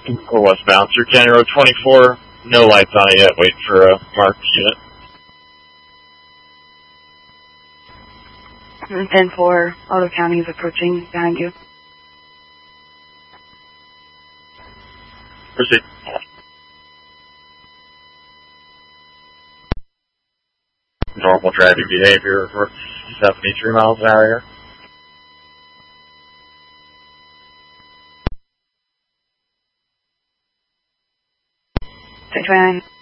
Or westbound through County Road 24. No lights on it yet. Wait for a marked unit. 10-4, Auto County is approaching behind you. Proceed. Normal driving behavior for 73 miles an hour here. Six 29.